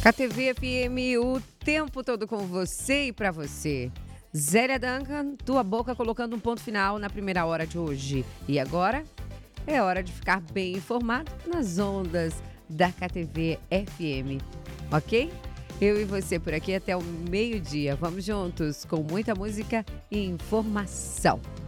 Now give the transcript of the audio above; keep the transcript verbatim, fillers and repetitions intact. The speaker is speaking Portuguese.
K T V F M, o tempo todo com você e pra você. Zélia Duncan, tua boca colocando um ponto final na primeira hora de hoje. E agora é hora de ficar bem informado nas ondas da K T V F M, ok? Eu e você por aqui até o meio-dia. Vamos juntos com muita música e informação.